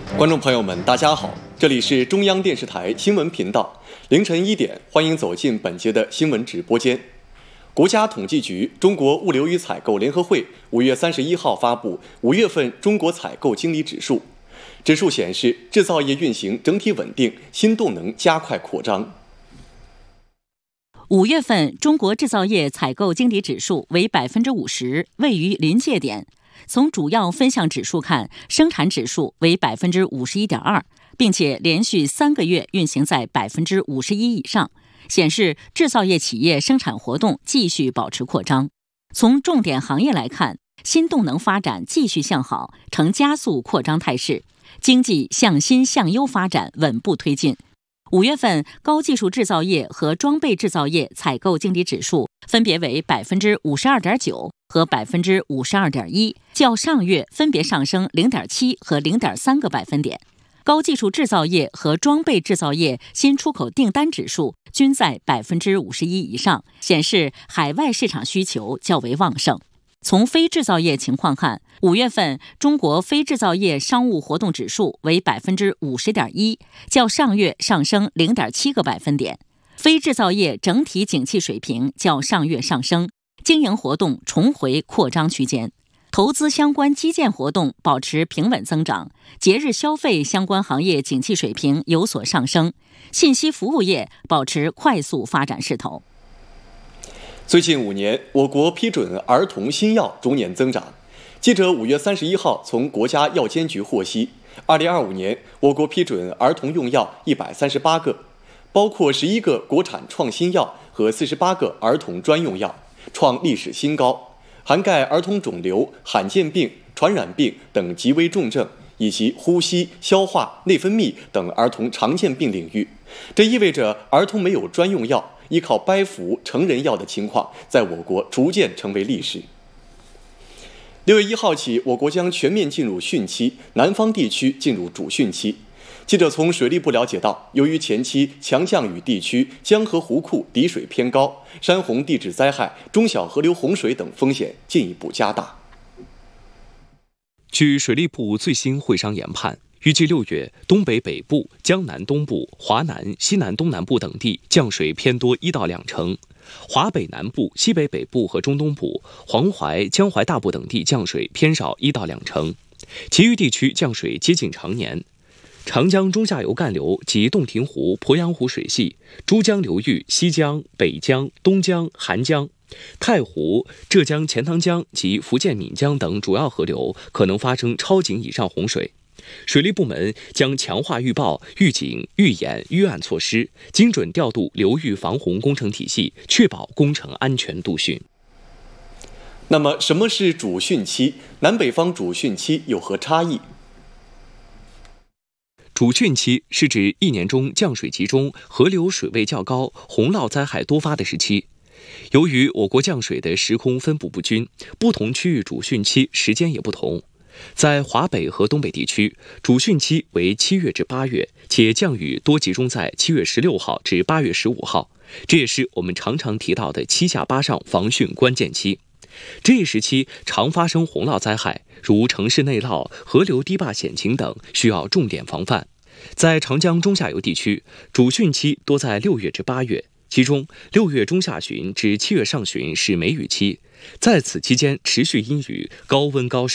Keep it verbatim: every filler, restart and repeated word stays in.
观众朋友们，大家好，这里是中央电视台新闻频道，凌晨一点，欢迎走进本节的新闻直播间。国家统计局、中国物流与采购联合会五月三十一号发布五月份中国采购经理指数，指数显示制造业运行整体稳定，新动能加快扩张。 五月份中国制造业采购经理指数为百分之五十，位于临界点。从主要分项指数看，生产指数为百分之五十一点二，并且连续三个月运行在百分之五十一以上，显示制造业企业生产活动继续保持扩张。从重点行业来看，新动能发展继续向好，呈加速扩张态势，经济向新向优发展稳步推进。五月份高技术制造业和装备制造业采购经理指数分别为百分之五十二点九和百分之五十二点一，较上月分别上升零点七和零点三个百分点。高技术制造业和装备制造业新出口订单指数均在百分之五十一以上，显示海外市场需求较为旺盛。从非制造业情况看，五月份中国非制造业商务活动指数为百分之五十点一，较上月上升零点七个百分点。非制造业整体景气水平较上月上升，经营活动重回扩张区间。投资相关基建活动保持平稳增长，节日消费相关行业景气水平有所上升，信息服务业保持快速发展势头。 最近五年，我国批准儿童新药逐年增长。记者五月三十一号从国家药监局获悉，二零二五年我国批准儿童用药一百三十八个，包括十一个国产创新药和四十八个儿童专用药，创历史新高，涵盖儿童肿瘤、罕见病、传染病等极危重症，以及呼吸、消化、内分泌等儿童常见病领域。这意味着儿童没有专用药，依靠掰服成人药的情况在我国逐渐成为历史。六月一号起，我国将全面进入汛期，南方地区进入主汛期。记者从水利部了解到，由于前期强降雨地区江河湖库底水偏高，山洪地质灾害、中小河流洪水等风险进一步加大。 据水利部最新会商研判，预计六月东北北部、江南东部、华南、西南东南部等地降水偏多一到两成，华北南部、西北北部和中东部、黄淮、江淮大部等地降水偏少一到两成，其余地区降水接近常年。长江中下游干流及洞庭湖、鄱阳湖水系、珠江流域西江、北江、东江、韩江、太湖、浙江钱塘江及福建闽江等主要河流可能发生超警以上洪水。水利部门将强化预报、预警、预演、预案措施，精准调度流域防洪工程体系，确保工程安全度汛。 那么，什么是主汛期？南北方主汛期有何差异？ 主汛期是指一年中降水集中、河流水位较高、洪涝灾害多发的时期。由于我国降水的时空分布不均，不同区域主汛期时间也不同。在华北和东北地区，主汛期为七月至八月，且降雨多集中在七月十六号至八月十五号，这也是我们常常提到的七下八上防汛关键期。这一时期常发生洪涝灾害，如城市内涝、河流堤坝险情等，需要重点防范。在长江中下游地区，主汛期多在六月至八月，其中六月中下旬至七月上旬是梅雨期，在此期间持续阴雨，高温高湿。